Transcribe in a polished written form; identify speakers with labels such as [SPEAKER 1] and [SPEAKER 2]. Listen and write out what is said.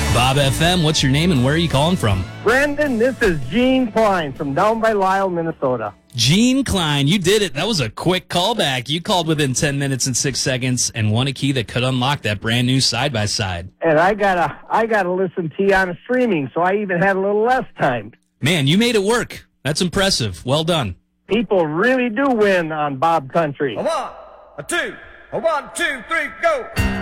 [SPEAKER 1] Bob FM, what's your name and where are you calling from?
[SPEAKER 2] Brandon, this is Gene Klein from down by Lyle, Minnesota.
[SPEAKER 1] Gene Klein, you did it. That was a quick callback. You called within 10 minutes and 6 seconds and won a key that could unlock that brand new side-by-side.
[SPEAKER 2] And I gotta listen to you on streaming, so I even had a little less time.
[SPEAKER 1] Man, you made it work. That's impressive. Well done.
[SPEAKER 2] People really do win on Bob Country.
[SPEAKER 3] A 1, a 2, a 1, 2, 3, go!